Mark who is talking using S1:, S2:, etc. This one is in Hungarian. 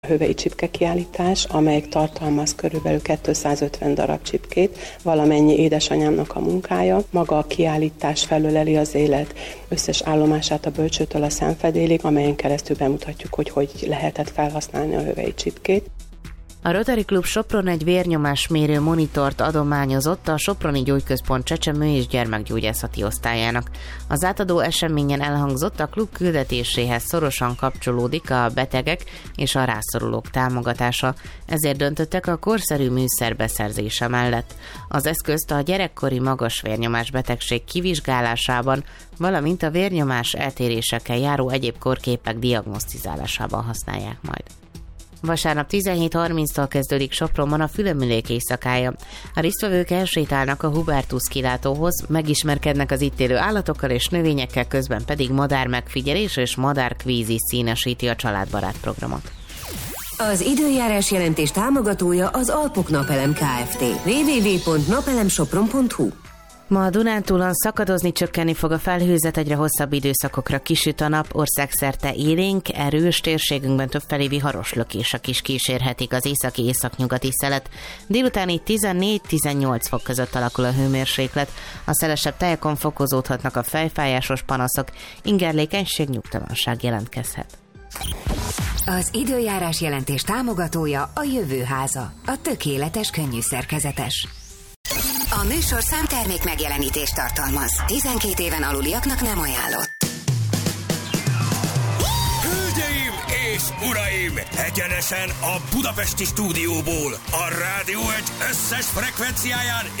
S1: Hövei csipke kiállítás, amely tartalmaz körülbelül 250 darab csipkét, valamennyi édesanyámnak a munkája. Maga a kiállítás felöleli az élet összes állomását a bölcsőtől a szemfedélig, amelyen keresztül bemutatjuk, hogy lehetett felhasználni a hövei csipkét.
S2: A Rotary Klub Sopron egy vérnyomásmérő monitort adományozott a Soproni Gyógyközpont csecsemő és gyermekgyógyászati osztályának. Az átadó eseményen elhangzott, a klub küldetéséhez szorosan kapcsolódik a betegek és a rászorulók támogatása, ezért döntöttek a korszerű műszer beszerzése mellett. Az eszközt a gyerekkori magas vérnyomás betegség kivizsgálásában, valamint a vérnyomás eltérésekkel járó egyéb kórképek diagnosztizálásában használják majd. Vasárnap 17:30-tól kezdődik Sopronban a Fülemülék éjszakája. A résztvevők elsétálnak a Hubertus kilátóhoz, megismerkednek az itt élő állatokkal és növényekkel, közben pedig madár megfigyelés és madárkvíz is színesíti a családbarát programot.
S3: Az időjárás jelentés támogatója az Alpok Napelem Kft. www.napelemsopron.hu.
S2: Ma a Dunántúlon szakadozni, csökkenni fog a felhőzet, egyre hosszabb időszakokra kisüt a nap, országszerte élénk, erős, térségünkben többfelé viharos lökések is kísérhetik az északi-északnyugati szelet. Délután így 14-18 fok között alakul a hőmérséklet, a szelesebb tájakon fokozódhatnak a fejfájásos panaszok, ingerlékenység, nyugtalanság jelentkezhet.
S3: Az időjárás jelentés támogatója a Jövőháza, a tökéletes könnyű szerkezetes. A műsorszám termék megjelenítést tartalmaz. 12 éven aluliaknak nem ajánlott.
S4: Hölgyeim és uraim! Egyenesen a budapesti stúdióból, a Rádió 1 összes frekvenciáján